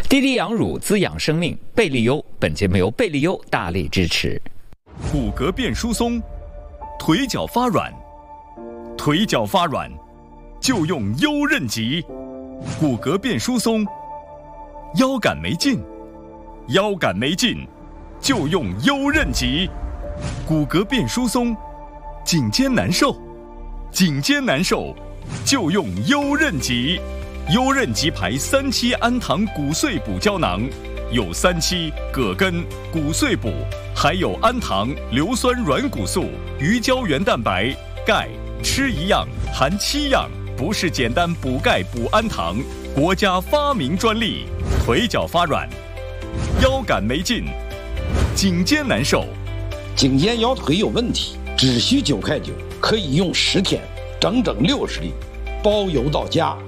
滴滴养乳滋养生命，贝利优。本节目由贝利优大力支持。 骨骼变疏松，腿脚发软，腿脚发软就用优韧极。骨骼变疏松，腰杆没劲，腰杆没劲就用优韧极。骨骼变疏松，颈肩难受，颈肩难受就用优韧极。优韧极牌3期氨糖骨碎补胶囊，有3期、葛根、骨碎补，还有氨糖、硫酸软骨素、鱼胶原蛋白、钙，吃一样含7样，不是简单补钙补氨糖，国家发明专利。腿脚发软，腰杆没劲，颈肩难受， 颈肩腰腿有问题，只需9块9，可以用10天，整整60粒，包邮到家。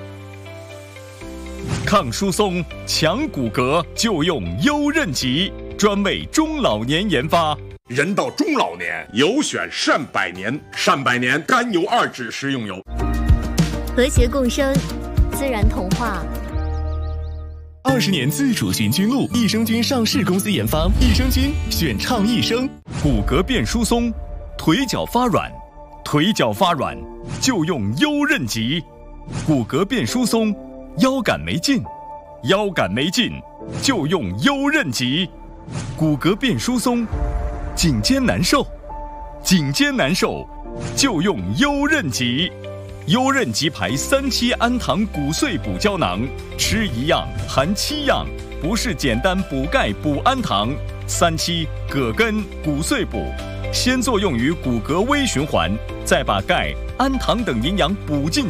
抗疏松、强骨骼就用优韧极，专为中老年研发。 人到中老年，有选善百年，善百年甘油2酯食用油， 和谐共生，自然同化。 20年自主循菌露，益生菌上市公司研发，益生菌选畅益生。 骨骼变疏松，腿脚发软，腿脚发软就用优韧极。骨骼变疏松，腰杆没劲，腰杆没劲就用优韧极。骨骼变疏松，颈肩难受，颈肩难受就用优韧极。优韧极牌3期氨糖骨碎补胶囊，吃一样含7样，不是简单补钙补氨糖。3期、葛根、骨碎补，先作用于骨骼微循环，再把钙、氨糖等营养补进